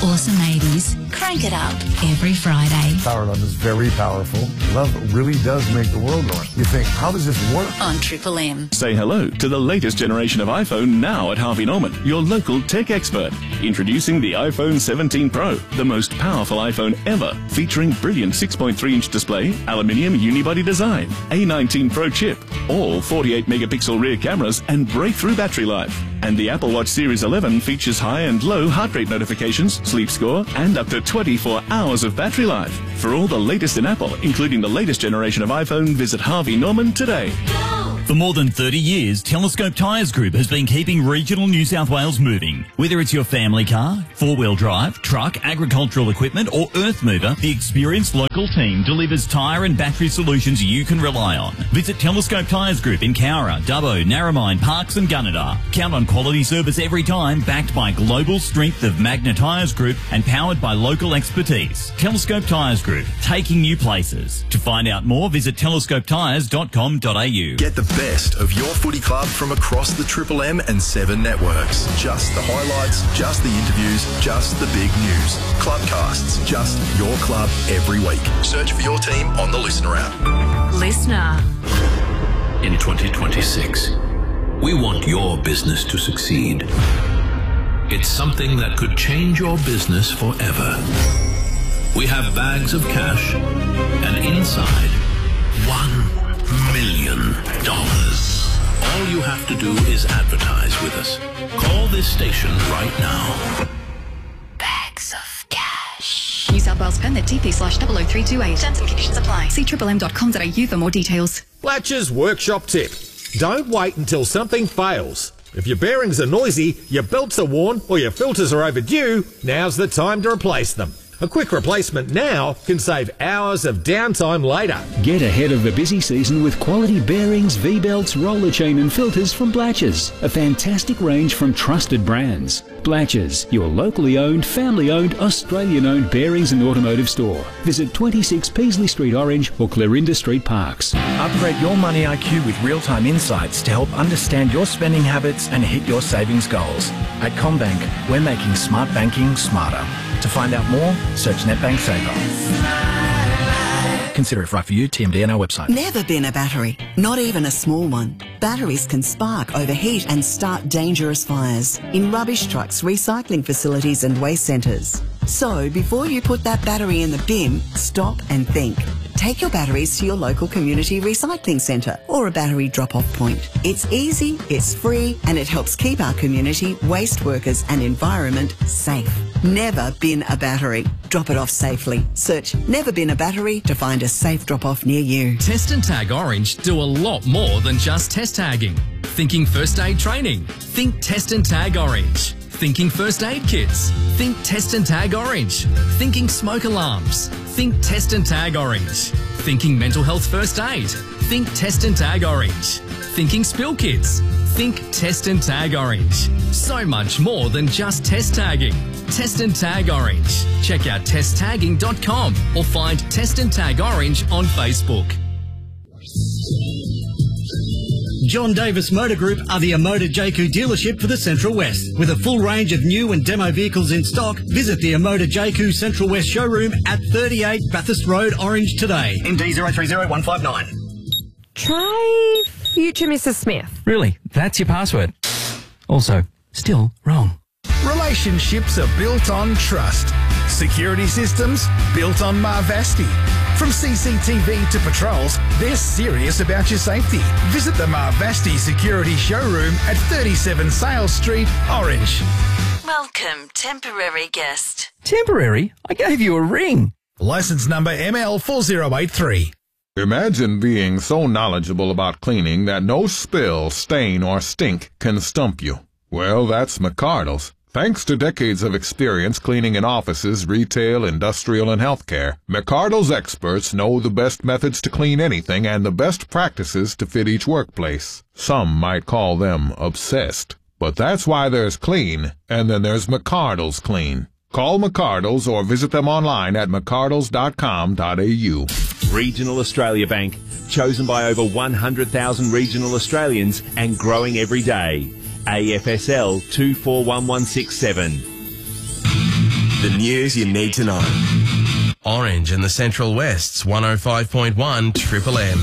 awesome 80s. Crank it up every Friday. Power Love is very powerful. Love really does make the world go. You think, how does this work? On Triple M. Say hello to the latest generation of iPhone now at Harvey Norman, your local tech expert. Introducing the iPhone 17 Pro, the most powerful iPhone ever, featuring brilliant 6.3-inch display, aluminium unibody design, A19 Pro chip, all 48-megapixel rear cameras, and breakthrough battery life. And the Apple Watch Series 11 features high and low heart rate notifications, sleep score, and up to 24 hours of battery life. For all the latest in Apple, including the latest generation of iPhone, visit Harvey Norman today. For more than 30 years, Telescope Tyres Group has been keeping regional New South Wales moving. Whether it's your family car, four-wheel drive, truck, agricultural equipment or earth mover, the experienced local team delivers tyre and battery solutions you can rely on. Visit Telescope Tyres Group in Cowra, Dubbo, Narromine, Parks and Gunnedah. Count on quality service every time, backed by global strength of Magna Tyres Group and powered by local expertise. Telescope Tyres Group, taking you places. To find out more, visit telescopetyres.com.au. Get the best of your footy club from across the Triple M and 7 networks. Just the highlights, just the interviews, just the big news. Clubcasts, just your club every week. Search for your team on the Listener app. Listener. In 2026, we want your business to succeed. It's something that could change your business forever. We have bags of cash and inside $1 million. All you have to do is advertise with us. Call this station right now. Bags of cash. New South Wales permit TP/00328. Terms and conditions apply. See triplem.com.au for more details. Fletcher's Workshop tip. Don't wait until something fails. If your bearings are noisy, your belts are worn, or your filters are overdue, now's the time to replace them. A quick replacement now can save hours of downtime later. Get ahead of the busy season with quality bearings, V-belts, roller chain and filters from Blatches. A fantastic range from trusted brands. Blatches, your locally owned, family-owned, Australian-owned bearings and automotive store. Visit 26 Peasley Street Orange or Clarinda Street Parks. Upgrade your money IQ with real-time insights to help understand your spending habits and hit your savings goals. At CommBank, we're making smart banking smarter. To find out more, search NetBank Saver. Consider if right for you, TMD on our website. Never been a battery, not even a small one. Batteries can spark, overheat and start dangerous fires in rubbish trucks, recycling facilities and waste centres. So before you put that battery in the bin, stop and think. Take your batteries to your local community recycling centre or a battery drop-off point. It's easy, it's free, and it helps keep our community, waste workers and environment safe. Never bin a battery. Drop it off safely. Search Never Bin a Battery to find a safe drop-off near you. Test and Tag Orange do a lot more than just test tagging. Thinking first aid training? Think Test and Tag Orange. Thinking first aid kits? Think Test and Tag Orange. Thinking smoke alarms? Think Test and Tag Orange. Thinking mental health first aid? Think Test and Tag Orange. Thinking spill kits? Think Test and Tag Orange. So much more than just test tagging. Test and Tag Orange. Check out testtagging.com or find Test and Tag Orange on Facebook. John Davis Motor Group are the Amoda JQ dealership for the Central West. With a full range of new and demo vehicles in stock, visit the Amoda JQ Central West showroom at 38 Bathurst Road, Orange today. MD 030159. Try Future Mrs. Smith. Really? That's your password? Also, still wrong. Relationships are built on trust. Security systems built on Marvasti. From CCTV to patrols, they're serious about your safety. Visit the Marvasti Security Showroom at 37 Sales Street, Orange. Welcome, temporary guest. Temporary? I gave you a ring. License number ML4083. Imagine being so knowledgeable about cleaning that no spill, stain, or stink can stump you. Well, that's McCardle's. Thanks to decades of experience cleaning in offices, retail, industrial, and healthcare, McCardle's experts know the best methods to clean anything and the best practices to fit each workplace. Some might call them obsessed. But that's why there's clean, and then there's McCardle's Clean. Call McCardle's or visit them online at mccardles.com.au. Regional Australia Bank, chosen by over 100,000 regional Australians and growing every day. AFSL 241167. The news you need to know. Orange and the Central West's 105.1 Triple M.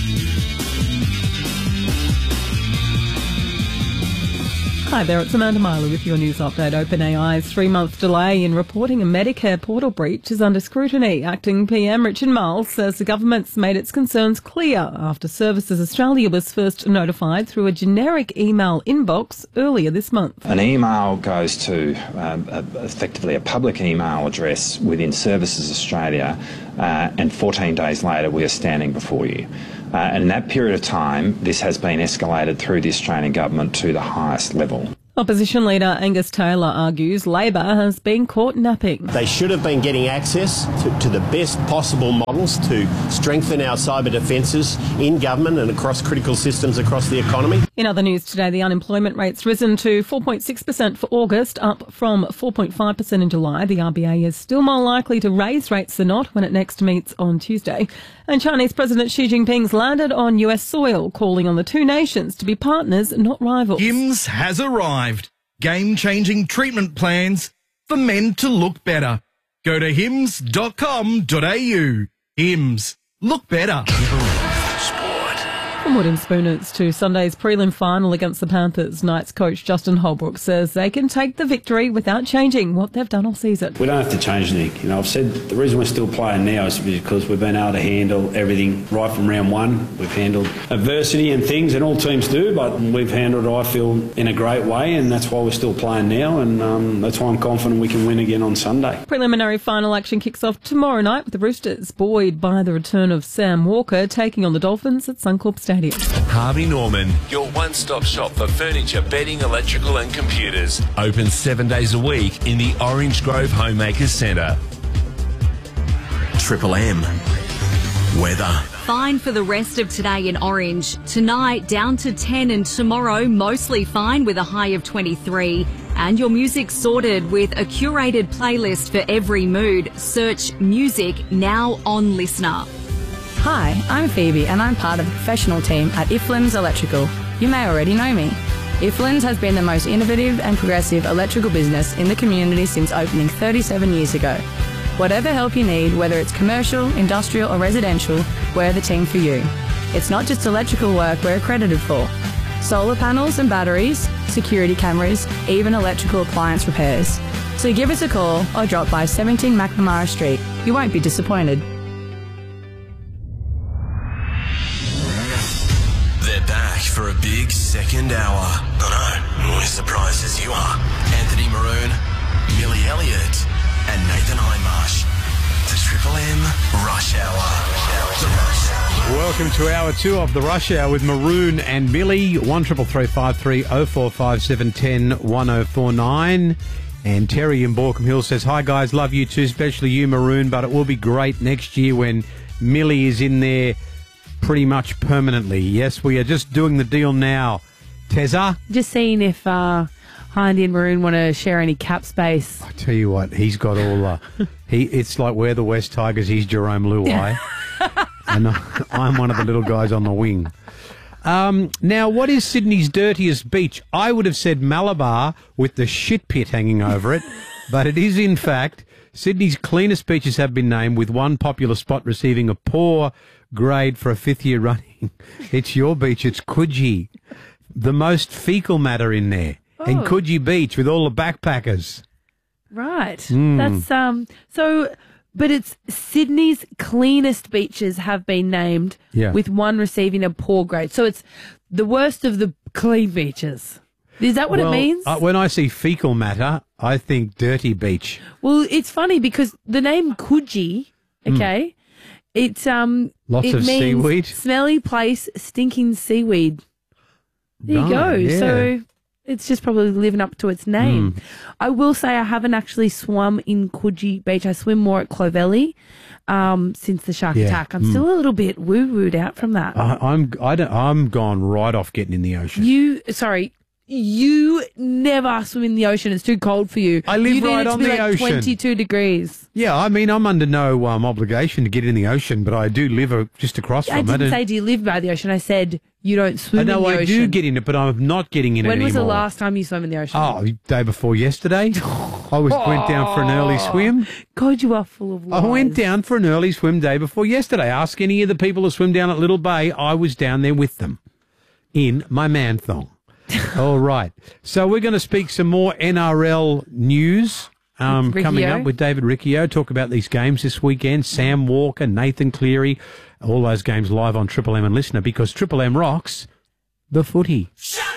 Hi there, it's Amanda Myler with your news update. OpenAI's 3-month delay in reporting a Medicare portal breach is under scrutiny. Acting PM Richard Marles says the government's made its concerns clear after Services Australia was first notified through a generic email inbox earlier this month. An email goes to effectively a public email address within Services Australia, and 14 days later we are standing before you. And in that period of time, this has been escalated through the Australian government to the highest level. Opposition leader Angus Taylor argues Labor has been caught napping. They should have been getting access to the best possible models to strengthen our cyber defences in government and across critical systems across the economy. In other news today, the unemployment rate's risen to 4.6% for August, up from 4.5% in July. The RBA is still more likely to raise rates than not when it next meets on Tuesday. And Chinese President Xi Jinping's landed on US soil, calling on the two nations to be partners, not rivals. HIMS has arrived. Game-changing treatment plans for men to look better. Go to hims.com.au. HIMS. Look better. From Wooden Spooners to Sunday's prelim final against the Panthers, Knights coach Justin Holbrook says they can take the victory without changing what they've done all season. We don't have to change anything. You know, I've said the reason we're still playing now is because we've been able to handle everything right from round one. We've handled adversity and things, and all teams do, but we've handled it, I feel, in a great way, and that's why we're still playing now, and that's why I'm confident we can win again on Sunday. Preliminary final action kicks off tomorrow night with the Roosters, buoyed by the return of Sam Walker, taking on the Dolphins at Suncorp Stadium. Harvey Norman, your one-stop shop for furniture, bedding, electrical and computers. Open 7 days a week in the Orange Grove Homemakers Centre. Triple M. Weather. Fine for the rest of today in Orange. Tonight down to 10 and tomorrow mostly fine with a high of 23. And your music sorted with a curated playlist for every mood. Search music now on Listener. Hi, I'm Phoebe and I'm part of the professional team at Iflins Electrical. You may already know me. Iflins has been the most innovative and progressive electrical business in the community since opening 37 years ago. Whatever help you need, whether it's commercial, industrial or residential, we're the team for you. It's not just electrical work we're accredited for. Solar panels and batteries, security cameras, even electrical appliance repairs. So give us a call or drop by 17 McNamara Street. You won't be disappointed. Back for a big second hour. I know, we're surprised as you are. Anthony Maroon, Millie Elliott, and Nathan Hindmarsh. The Triple M Rush Hour. Welcome to Hour 2 of the Rush Hour with Maroon and Millie. 133353 0457 10 1049. And Terry in Borkham Hill says, hi guys, love you too, especially you Maroon, but it will be great next year when Millie is in there pretty much permanently. Yes, we are just doing the deal now. Tezza? Just seeing if Hindy and Maroon want to share any cap space. I tell you what, he's got all... it's like we're the West Tigers, he's Jerome Luai. And I'm one of the little guys on the wing. Now, what is Sydney's dirtiest beach? I would have said Malabar with the shit pit hanging over it, but it is in fact Sydney's cleanest beaches have been named, with one popular spot receiving a poor grade for a 5th year running. It's your beach, it's Coogee. The most fecal matter in there. In Coogee Beach with all the backpackers. Right. That's so, but it's Sydney's cleanest beaches have been named, with one receiving a poor grade. So it's the worst of the clean beaches. Is that what it means? When I see fecal matter, I think dirty beach. Well, it's funny because the name Coogee, okay, it's lots of seaweed, smelly place, stinking seaweed. There you go. Yeah. So it's just probably living up to its name. I will say I haven't actually swum in Coogee Beach. I swim more at Clovelly since the shark attack. I'm still a little bit woo-wooed out from that. I'm gone right off getting in the ocean. You never swim in the ocean. It's too cold for you. I live right on the ocean. 22 degrees. Yeah, I mean, I'm under no obligation to get in the ocean, but I do live just across from it. I didn't say do you live by the ocean. I said you don't swim in the ocean. I do get in it, but I'm not getting in it anymore. When was the last time you swam in the ocean? Oh, day before yesterday. I went down for an early swim. God, you are full of lies. I went down for an early swim day before yesterday. Ask any of the people who swim down at Little Bay. I was down there with them in my man thong. All right. So we're going to speak some more NRL news coming up with David Riccio. Talk about these games this weekend. Sam Walker, Nathan Cleary, all those games live on Triple M and Listener because Triple M rocks the footy.